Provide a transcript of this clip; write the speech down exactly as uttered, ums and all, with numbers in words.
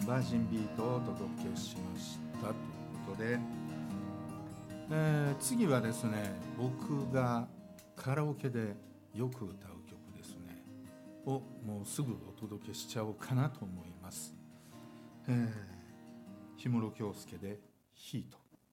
バージンビートをお届けしましたということで、えー、次はですね、僕がカラオケでよく歌う曲ですねをもうすぐお届けしちゃおうかなと思います。えー、氷室京介でヒート。